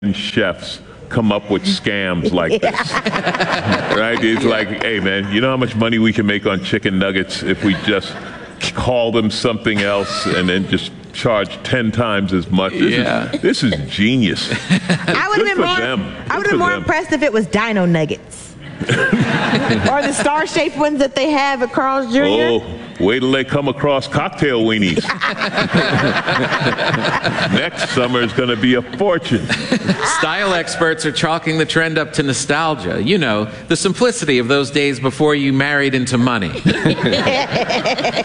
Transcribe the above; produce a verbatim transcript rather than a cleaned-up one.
chefs come up with scams like this, right? It's like, hey man, you know how much money we can make on chicken nuggets if we just call them something else and then just charge ten times as much? This, yeah. is, this is genius. I would have been more, them. I would have been more impressed if it was Dino Nuggets. Or the star-shaped ones that they have at Carl's Junior Oh, wait till they come across cocktail weenies. Next summer is going to be a fortune. Style experts are chalking the trend up to nostalgia. You know, the simplicity of those days before you married into money.